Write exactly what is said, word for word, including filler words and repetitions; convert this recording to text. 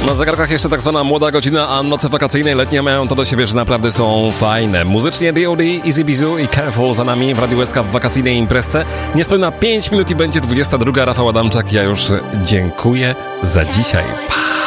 Na zegarkach jeszcze tak zwana młoda godzina, a noce wakacyjne letnie mają to do siebie, że naprawdę są fajne. Muzycznie D O D, Easy Bizu i Careful za nami w Radiu S K w wakacyjnej imprezce. Niespełna pięć minut i będzie dwudziesta druga. Rafał Adamczak, ja już dziękuję za dzisiaj. Pa!